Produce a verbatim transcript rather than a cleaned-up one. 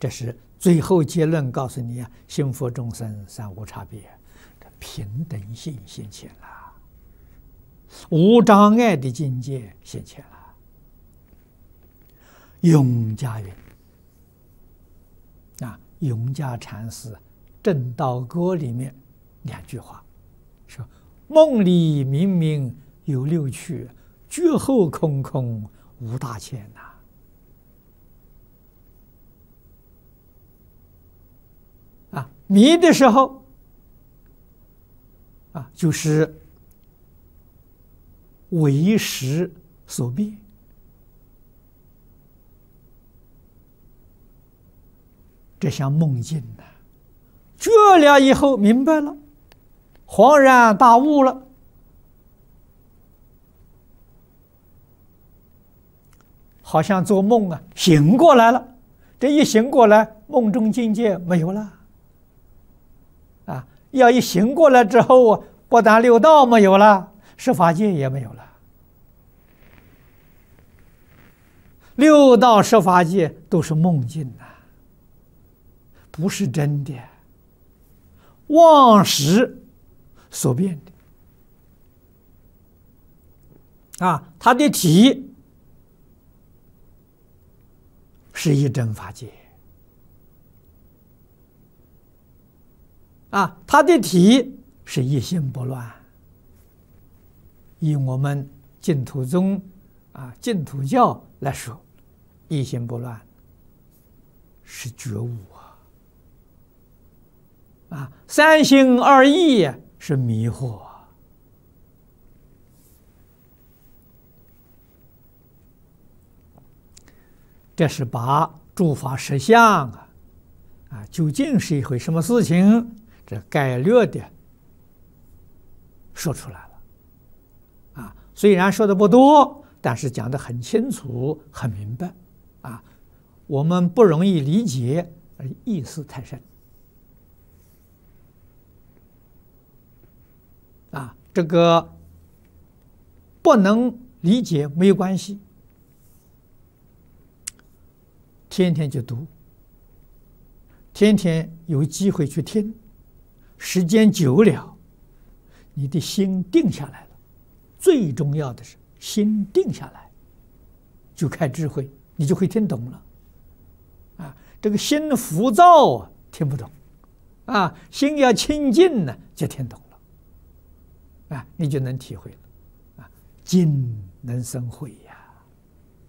这是最后结论告诉你啊，心佛众生三无差别，这平等性现前了，无障碍的境界现前了。永嘉云啊，永嘉禅师《正道歌》里面两句话说：“梦里明明有六趣，觉后空空无大千呐。”啊，迷的时候啊，就是为识所变，这像梦境呐。觉了以后明白了，恍然大悟了，好像做梦啊，醒过来了。这一醒过来，梦中境界没有了。啊，要一醒过来之后啊，不但六道没有了，十法界也没有了。六道十法界都是梦境呐、啊，不是真的，妄识所变的。啊，它的体是一真法界。啊，它的体是一心不乱。以我们净土宗啊净土教来说，一心不乱是觉悟啊，啊，三心二意是迷惑。这是把诸法实相啊，啊，究竟是一回什么事情？这概略的说出来了，啊，虽然说的不多，但是讲得很清楚、很明白，啊，我们不容易理解，而意思太深，啊，这个不能理解没有关系，天天去读，天天有机会去听。时间久了，你的心定下来了。最重要的是心定下来，就开智慧，你就会听懂了。啊，这个心浮躁啊，听不懂；啊，心要清净呢，就听懂了。啊，你就能体会了。啊，静能生慧呀。